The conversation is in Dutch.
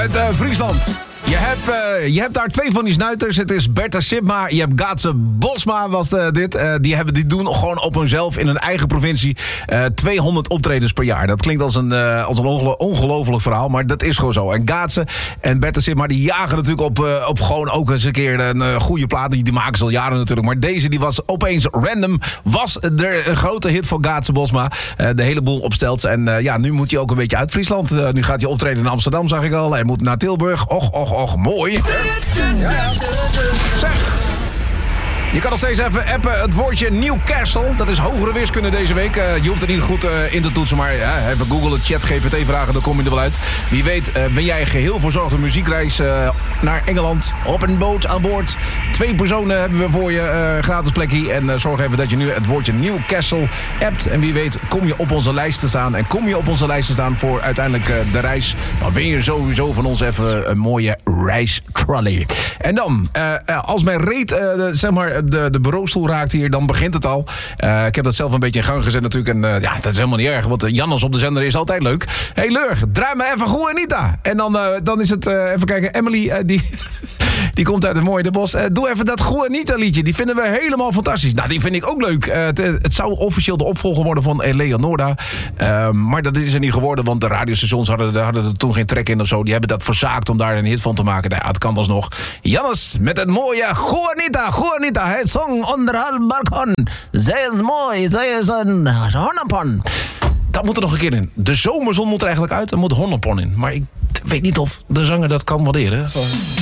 Uit Friesland. Je hebt daar twee van die snuiters. Het is Bertha Sipma. Je hebt Gaatse Bosma was dit. Die doen gewoon op hunzelf in hun eigen provincie 200 optredens per jaar. Dat klinkt als een ongelooflijk verhaal, maar dat is gewoon zo. En Gaatse en Bertha Sipma die jagen natuurlijk op gewoon ook eens een keer een goede plaat. Die maken ze al jaren natuurlijk. Maar deze die was opeens random. Was er een grote hit voor Gaatse Bosma. De hele boel opstelt. En nu moet hij ook een beetje uit Friesland. Nu gaat hij optreden in Amsterdam, zag ik al. Hij moet naar Tilburg. Och, mooi. Ja. Zeg. Je kan nog steeds even appen het woordje Newcastle. Dat is hogere wiskunde deze week. Je hoeft er niet goed in te toetsen, maar even googlen, chat, GPT vragen, dan kom je er wel uit. Wie weet ben jij geheel verzorgd een muziekreis naar Engeland. Op een boot aan boord. 2 personen hebben we voor je gratis plekje. En zorg even dat je nu het woordje Newcastle appt. En wie weet kom je op onze lijst te staan. En kom je op onze lijst te staan voor uiteindelijk de reis. Dan win je sowieso van ons even een mooie reistrolley. En dan, als mijn reet, zeg maar, de bureaustoel raakt hier, dan begint het al. Ik heb dat zelf een beetje in gang gezet natuurlijk. En dat is helemaal niet erg, want Jannes op de zender is altijd leuk. Hey Lurg, draai me even goed Anita. En dan is het, even kijken, Emily, die komt uit het mooie De Bos. Doe even dat Goe Anita liedje. Die vinden we helemaal fantastisch. Nou, die vind ik ook leuk. Het zou officieel de opvolger worden van Eleonorda. Maar dat is er niet geworden, want de radiostations hadden er toen geen trek in of zo. Die hebben dat verzaakt om daar een hit van te maken. Nou, het kan alsnog. Jannes met het mooie Goe Anita. Het song onder het balkon. Zij is mooi, zij is een honnepon. Dat moet er nog een keer in. De zomerzon moet er eigenlijk uit. Er moet honnepon in. Maar ik weet niet of de zanger dat kan waarderen.